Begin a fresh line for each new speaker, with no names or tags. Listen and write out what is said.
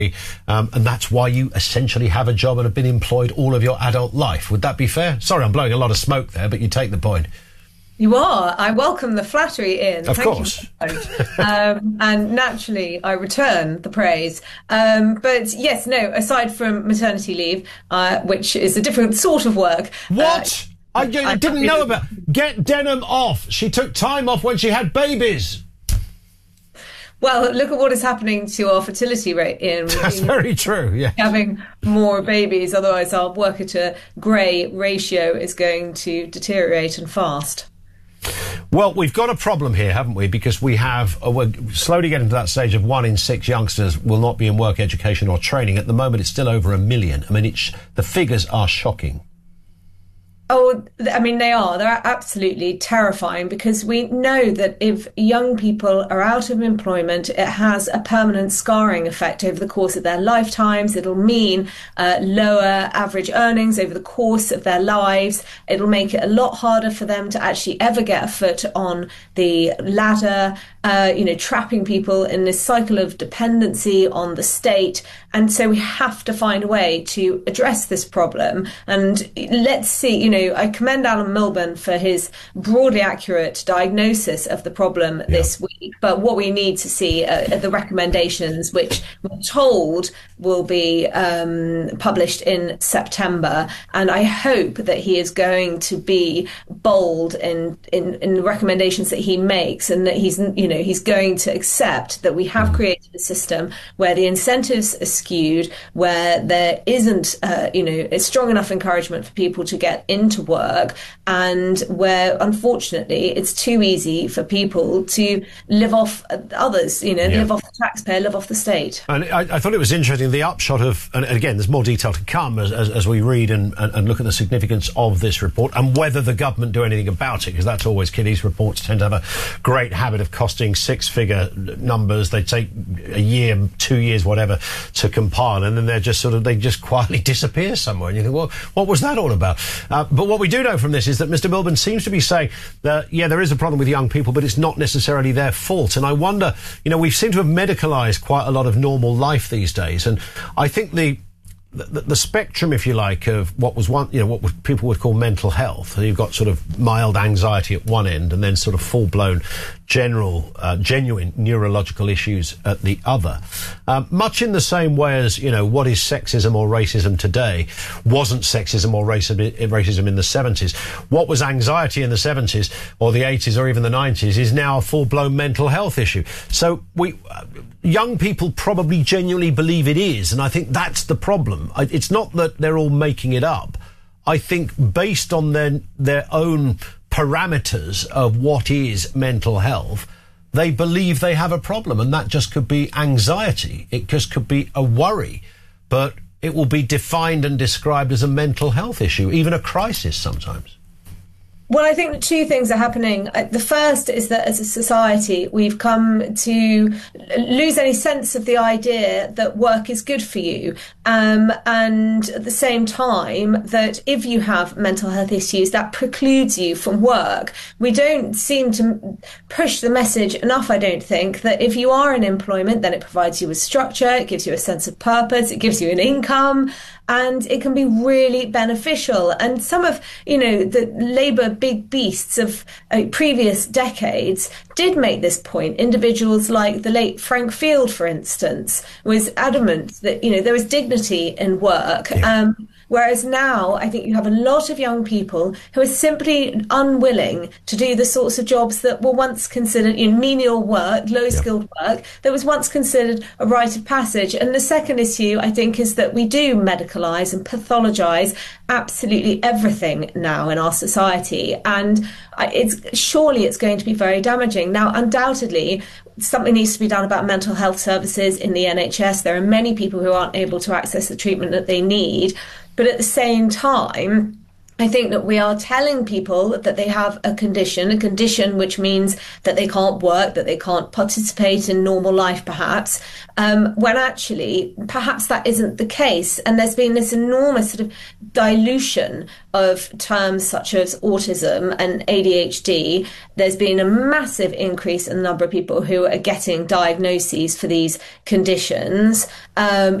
and that's why you essentially have a job and have been employed all of your adult life. Would that be fair? Sorry, I'm blowing a lot of smoke there, but you take the point.
You are. I welcome the flattery, Ian.
Of course.
And naturally, I return the praise. But yes, no, aside from maternity leave, which is a different sort of work.
What? I didn't know about. Get Denham off. She took time off when she had babies.
Well, look at what is happening to our fertility rate, Ian.
That's very true, yeah.
Having more babies, otherwise our worker to grey ratio is going to deteriorate and fast.
Well, we've got a problem here, haven't we? Because we're slowly getting to that stage of 1 in 6 youngsters will not be in work, education or training. At the moment, it's still over 1 million. I mean, the figures are shocking.
Oh, I mean, they are. They're absolutely terrifying, because we know that if young people are out of employment, it has a permanent scarring effect over the course of their lifetimes. It'll mean lower average earnings over the course of their lives. It'll make it a lot harder for them to actually ever get a foot on the ladder, trapping people in this cycle of dependency on the state. And so we have to find a way to address this problem. And let's see, I commend Alan Milburn for his broadly accurate diagnosis of the problem this week. But what we need to see are the recommendations, which we're told will be published in September. And I hope that he is going to be bold in the recommendations that he makes, and that he's going to accept that we have created a system where the incentives are skewed, where there isn't, a strong enough encouragement for people to get into work, and where, unfortunately, it's too easy for people to live off others, live off the taxpayer, live off the state.
And I thought it was interesting, the upshot of, and again, there's more detail to come as we read and look at the significance of this report and whether the government do anything about it, because that's always key. These reports tend to have a great habit of costing six-figure numbers. They take a year, 2 years, whatever, to compile, and then they just quietly disappear somewhere. And you think, well, what was that all about? But what we do know from this is that Mr. Milburn seems to be saying that, there is a problem with young people, but it's not necessarily their fault. And I wonder, we seem to have medicalised quite a lot of normal life these days. And I think the spectrum, if you like, of what was what people would call mental health. So you've got sort of mild anxiety at one end, and then sort of full-blown, genuine neurological issues at the other. Much in the same way as, what is sexism or racism today wasn't sexism or racism in the 70s. What was anxiety in the 70s or the 80s or even the 90s is now a full-blown mental health issue. So young people probably genuinely believe it is, and I think that's the problem. It's not that they're all making it up. I think based on their own parameters of what is mental health, they believe they have a problem, and that just could be anxiety. It just could be a worry, but it will be defined and described as a mental health issue, even a crisis sometimes.
Well, I think two things are happening. The first is that as a society, we've come to lose any sense of the idea that work is good for you. And at the same time, that if you have mental health issues, that precludes you from work. We don't seem to push the message enough, I don't think, that if you are in employment, then it provides you with structure, it gives you a sense of purpose, it gives you an income, and it can be really beneficial. And some of, the Labour big beasts of previous decades did make this point. Individuals like the late Frank Field, for instance, was adamant that, there was dignity in work. Yeah. Whereas now, I think you have a lot of young people who are simply unwilling to do the sorts of jobs that were once considered menial work, low-skilled work, that was once considered a rite of passage. And the second issue, I think, is that we do medicalise and pathologise absolutely everything now in our society. And surely it's going to be very damaging. Now, undoubtedly, something needs to be done about mental health services in the NHS. There are many people who aren't able to access the treatment that they need. But at the same time, I think that we are telling people that they have a condition which means that they can't work, that they can't participate in normal life, perhaps, when actually perhaps that isn't the case. And there's been this enormous sort of dilution of terms such as autism and ADHD. There's been a massive increase in the number of people who are getting diagnoses for these conditions.